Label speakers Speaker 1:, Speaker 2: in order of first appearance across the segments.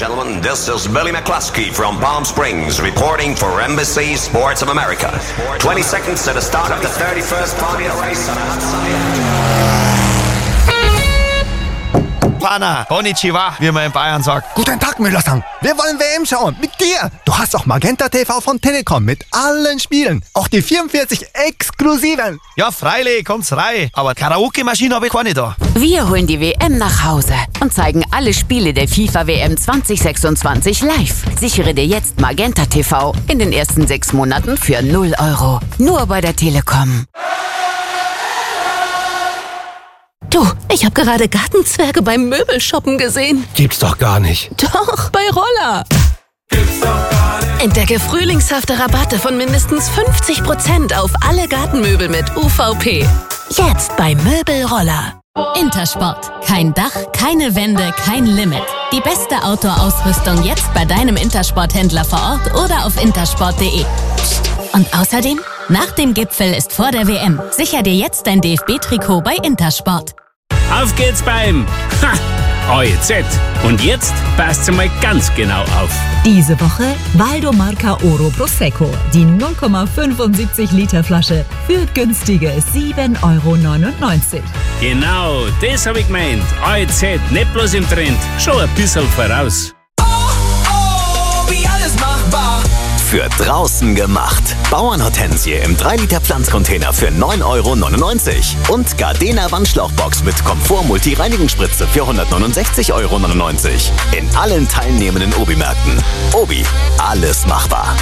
Speaker 1: gentlemen, this is Billy McCluskey from Palm Springs reporting for Embassy Sports of America. 20 seconds to the start of the 31st Formula race on a hot sunny
Speaker 2: Pana, konnichiwa, wie man in Bayern sagt.
Speaker 3: Guten Tag, Müller-san. Wir wollen WM schauen. Mit dir. Du hast auch Magenta TV von Telekom mit allen Spielen. Auch die 44 exklusiven.
Speaker 2: Ja, freilich, kommt's rein. Aber Karaoke-Maschine habe ich keine da.
Speaker 4: Wir holen die WM nach Hause und zeigen alle Spiele der FIFA-WM 2026 live. Sichere dir jetzt Magenta TV in den ersten 6 Monaten für 0 €. Nur bei der Telekom.
Speaker 5: Du, ich habe gerade Gartenzwerge beim Möbelshoppen gesehen.
Speaker 3: Gibt's doch gar nicht.
Speaker 5: Doch, bei Roller. Entdecke frühlingshafte Rabatte von mindestens 50% auf alle Gartenmöbel mit UVP. Jetzt bei Möbelroller.
Speaker 6: Intersport. Kein Dach, keine Wände, kein Limit. Die beste Outdoor-Ausrüstung jetzt bei deinem Intersport-Händler vor Ort oder auf intersport.de. Und außerdem, nach dem Gipfel ist vor der WM. Sicher dir jetzt dein DFB-Trikot bei Intersport.
Speaker 7: Auf geht's beim AEZ. Und jetzt passt mal ganz genau auf.
Speaker 8: Diese Woche Valdo Marca Oro Prosecco. Die 0,75 Liter Flasche für günstige 7,99 €.
Speaker 7: Genau, das habe ich gemeint. AEZ, nicht bloß im Trend, schon ein bisschen voraus.
Speaker 9: Wie alles machbar.
Speaker 10: Für draußen gemacht. Bauernhortensie im 3-Liter Pflanzcontainer für 9,99 € und Gardena Wandschlauchbox mit Komfort-Multi-Reinigungsspritze für 169,99 € in allen teilnehmenden Obi-Märkten. Obi, alles machbar.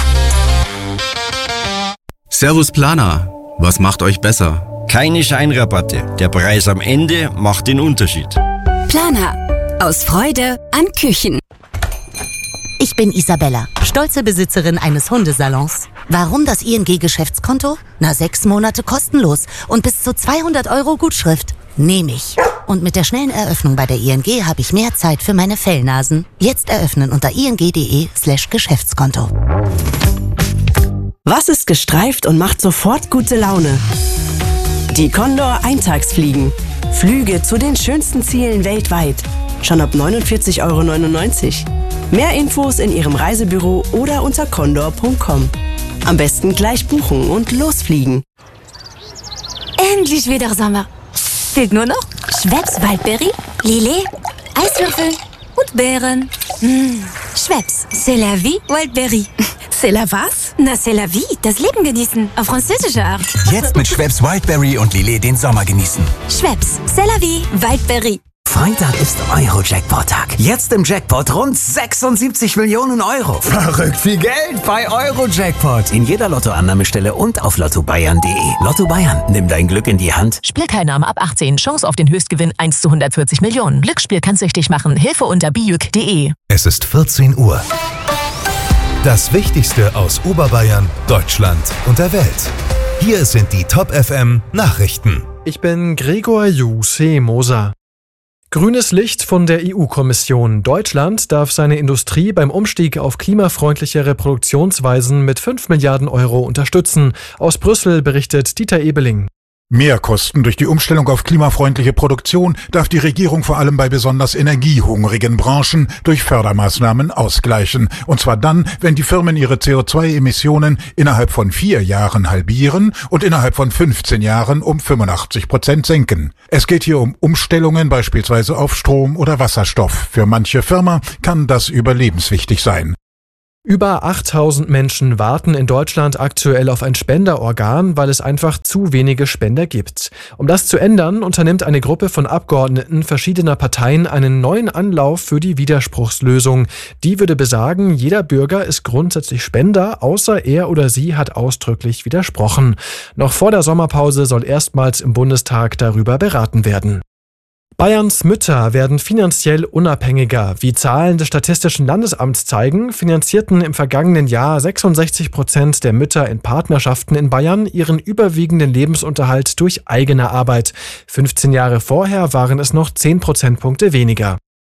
Speaker 11: Servus Planer, was macht euch besser?
Speaker 12: Keine Scheinrabatte. Der Preis am Ende macht den Unterschied.
Speaker 13: Planer. Aus Freude an Küchen.
Speaker 14: Ich bin Isabella, stolze Besitzerin eines Hundesalons. Warum das ING-Geschäftskonto? 6 Monate kostenlos und bis zu 200 € Gutschrift. Nehme ich. Und mit der schnellen Eröffnung bei der ING habe ich mehr Zeit für meine Fellnasen. Jetzt eröffnen unter ing.de/Geschäftskonto.
Speaker 15: Was ist gestreift und macht sofort gute Laune? Die Condor Eintagsfliegen. Flüge zu den schönsten Zielen weltweit. Schon ab 49,99 €. Mehr Infos in Ihrem Reisebüro oder unter condor.com. Am besten gleich buchen und losfliegen.
Speaker 16: Endlich wieder Sommer. Fehlt nur noch Schweppes Waldbeere, Lillet, Eiswürfel und Beeren. Schweppes, c'est la vie Waldbeere.
Speaker 5: C'est la was?
Speaker 16: Na, c'est la vie, das Leben genießen, auf französische Art.
Speaker 17: Jetzt mit Schweppes Wildberry und Lillet den Sommer genießen.
Speaker 16: Schweppes, c'est la vie Waldbeere.
Speaker 17: Freitag ist Euro-Jackpot-Tag. Jetzt im Jackpot rund 76 Millionen €. Verrückt viel Geld bei Euro-Jackpot. In jeder Lottoannahmestelle und auf lottobayern.de. Lotto Bayern, nimm dein Glück in die Hand.
Speaker 18: Spielteilnahme ab 18. Chance auf den Höchstgewinn 1 zu 140 Millionen. Glücksspiel kann süchtig machen. Hilfe unter bijuk.de.
Speaker 19: Es ist 14 Uhr. Das Wichtigste aus Oberbayern, Deutschland und der Welt. Hier sind die Top FM Nachrichten.
Speaker 20: Ich bin Gregor Moser. Grünes Licht von der EU-Kommission. Deutschland darf seine Industrie beim Umstieg auf klimafreundlichere Produktionsweisen mit 5 Milliarden € unterstützen. Aus Brüssel berichtet Dieter Ebeling.
Speaker 21: Mehrkosten durch die Umstellung auf klimafreundliche Produktion darf die Regierung vor allem bei besonders energiehungrigen Branchen durch Fördermaßnahmen ausgleichen. Und zwar dann, wenn die Firmen ihre CO2-Emissionen innerhalb von 4 Jahren halbieren und innerhalb von 15 Jahren um 85% senken. Es geht hier um Umstellungen beispielsweise auf Strom oder Wasserstoff. Für manche Firma kann das überlebenswichtig sein.
Speaker 20: Über 8000 Menschen warten in Deutschland aktuell auf ein Spenderorgan, weil es einfach zu wenige Spender gibt. Um das zu ändern, unternimmt eine Gruppe von Abgeordneten verschiedener Parteien einen neuen Anlauf für die Widerspruchslösung. Die würde besagen, jeder Bürger ist grundsätzlich Spender, außer er oder sie hat ausdrücklich widersprochen. Noch vor der Sommerpause soll erstmals im Bundestag darüber beraten werden. Bayerns Mütter werden finanziell unabhängiger. Wie Zahlen des Statistischen Landesamts zeigen, finanzierten im vergangenen Jahr 66% der Mütter in Partnerschaften in Bayern ihren überwiegenden Lebensunterhalt durch eigene Arbeit. 15 Jahre vorher waren es noch 10 Prozentpunkte weniger.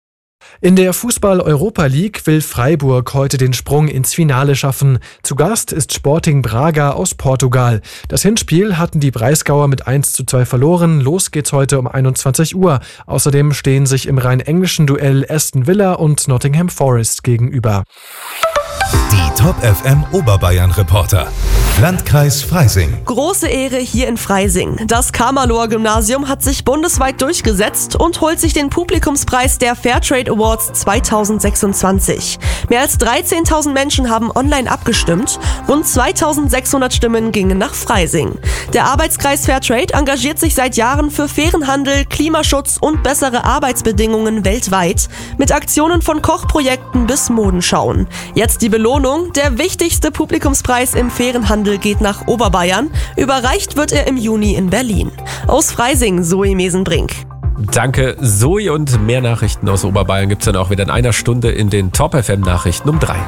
Speaker 20: In der Fußball-Europa League will Freiburg heute den Sprung ins Finale schaffen. Zu Gast ist Sporting Braga aus Portugal. Das Hinspiel hatten die Breisgauer mit 1:2 verloren. Los geht's heute um 21 Uhr. Außerdem stehen sich im rein englischen Duell Aston Villa und Nottingham Forest gegenüber.
Speaker 19: Die Top FM Oberbayern Reporter. Landkreis Freising.
Speaker 1: Große Ehre hier in Freising. Das Karmaloer-Gymnasium hat sich bundesweit durchgesetzt und holt sich den Publikumspreis der Fairtrade Awards 2026. Mehr als 13.000 Menschen haben online abgestimmt. Rund 2.600 Stimmen gingen nach Freising. Der Arbeitskreis Fairtrade engagiert sich seit Jahren für fairen Handel, Klimaschutz und bessere Arbeitsbedingungen weltweit. Mit Aktionen von Kochprojekten bis Modenschauen. Jetzt die Belohnung. Der wichtigste Publikumspreis im fairen Handel geht nach Oberbayern. Überreicht wird er im Juni in Berlin. Aus Freising, Zoe Mesenbrink.
Speaker 22: Danke, Zoe, und mehr Nachrichten aus Oberbayern gibt es dann auch wieder in einer Stunde in den Top FM Nachrichten um 3.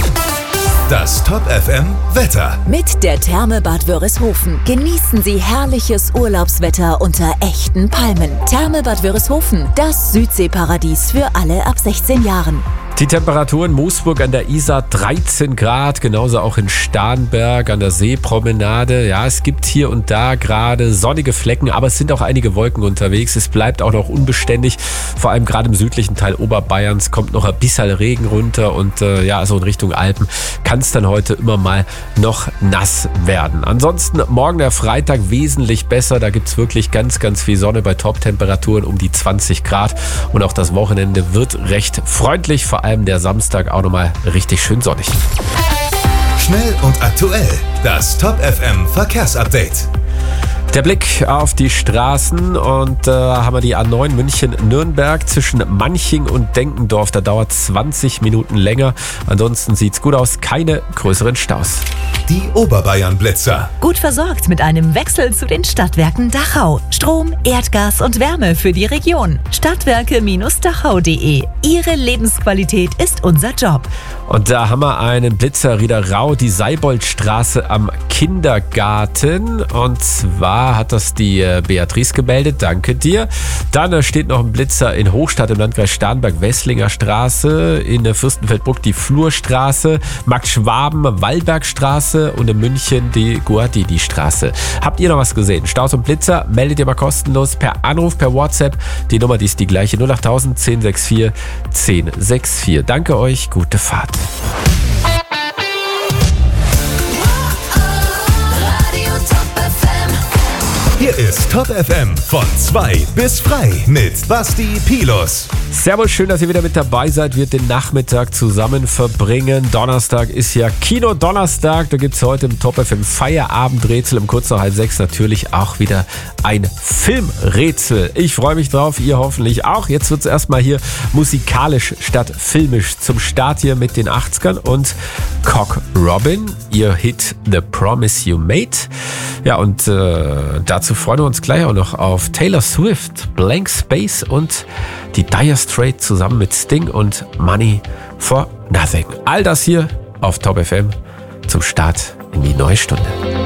Speaker 19: Das Top FM Wetter.
Speaker 23: Mit der Therme Bad Wörishofen genießen Sie herrliches Urlaubswetter unter echten Palmen. Therme Bad Wörishofen, das Südseeparadies für alle ab 16 Jahren.
Speaker 22: Die Temperatur in Moosburg an der Isar 13 Grad, genauso auch in Starnberg an der Seepromenade. Ja, es gibt hier und da gerade sonnige Flecken, aber es sind auch einige Wolken unterwegs. Es bleibt auch noch unbeständig, vor allem gerade im südlichen Teil Oberbayerns kommt noch ein bisschen Regen runter und so in Richtung Alpen kann es dann heute immer mal noch nass werden. Ansonsten morgen der Freitag wesentlich besser, da gibt es wirklich ganz, ganz viel Sonne bei Top-Temperaturen um die 20 Grad und auch das Wochenende wird recht freundlich, vor allem der Samstag auch nochmal richtig schön sonnig.
Speaker 19: Schnell und aktuell. Das Top FM Verkehrsupdate.
Speaker 22: Der Blick auf die Straßen und haben wir die A9 München-Nürnberg zwischen Manching und Denkendorf. Da dauert 20 Minuten länger. Ansonsten sieht's gut aus. Keine größeren Staus.
Speaker 19: Die Oberbayern-Blitzer.
Speaker 8: Gut versorgt mit einem Wechsel zu den Stadtwerken Dachau. Strom, Erdgas und Wärme für die Region. Stadtwerke-dachau.de. Ihre Lebensqualität ist unser Job.
Speaker 22: Und da haben wir einen Blitzer Riederau, die Seiboldstraße am Kindergarten. Und zwar hat das die Beatrice gemeldet. Danke dir. Dann steht noch ein Blitzer in Hochstadt im Landkreis Starnberg, Wesslinger Straße. In der Fürstenfeldbruck die Flurstraße. Max Schwaben, Wallbergstraße. Und in München die Guardini-Straße. Habt ihr noch was gesehen? Staus und Blitzer meldet ihr mal kostenlos per Anruf, per WhatsApp. Die Nummer, die ist die gleiche: 08000 1064 1064. Danke euch, gute Fahrt.
Speaker 19: Hier ist Top FM von 2 bis frei mit Basti Pilus.
Speaker 22: Servus, schön, dass ihr wieder mit dabei seid. Wir den Nachmittag zusammen verbringen. Donnerstag ist ja Kino-Donnerstag. Da gibt es heute im Top FM Feierabendrätsel um kurz nach 5:30 natürlich auch wieder ein Filmrätsel. Ich freue mich drauf, ihr hoffentlich auch. Jetzt wird es erstmal hier musikalisch statt filmisch zum Start hier mit den 80ern und Cock Robin, ihr Hit The Promise You Made. Ja, und dazu freuen wir uns gleich auch noch auf Taylor Swift, Blank Space und die Dire Straits zusammen mit Sting und Money for Nothing. All das hier auf Top FM zum Start in die neue Stunde.